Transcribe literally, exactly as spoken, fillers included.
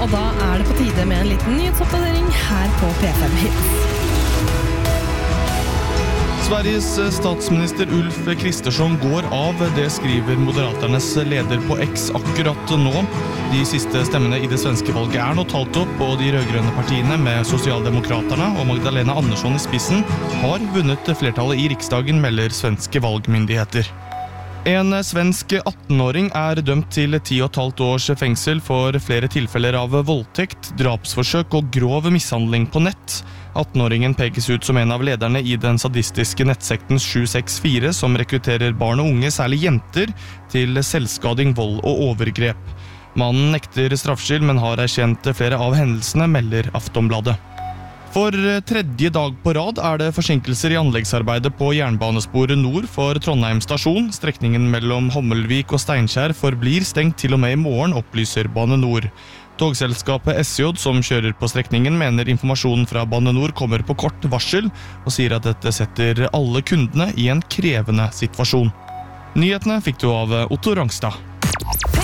og da er det på tide med en liten nyhetsoppdatering her på P fem Hits. Sveriges statsminister Ulf Kristersson går av, det skriver Moderaternes leder på X akkurat nå. De siste stemmene i det svenske valget er nå talt opp, og de rødgrønne partiene med Socialdemokraterna og Magdalena Andersson i spissen har vunnet flertallet i Riksdagen, melder svenske valgmyndigheter. En svensk atten-åring er dømt til ti og et halvt års fengsel for flere tilfeller av voldtekt, drapsforsøk og grov mishandling på nett. atten-åringen pekes ut som en av lederne i den sadistiske nettsekten sju seks fire, som rekrutterer barn og unge, særlig jenter, til selvskading, vold og overgrep. Mannen nekter straffskyld, men har erkjent flere av hendelsene, melder Aftonbladet. For tredje dag på rad er det forsinkelser i anleggsarbeidet på jernbanesporet nord for Trondheim stasjon. Strekningen mellom Hommelvik og Steinkjer forblir stengt til og med i morgen, opplyser Bane Nor. Togselskapet S J, som kjører på strekningen, mener informasjonen fra Bane Nor kommer på kort varsel, og sier at dette setter alle kundene i en krevende situasjon. Nyhetene fikk du av Otto Rangstad.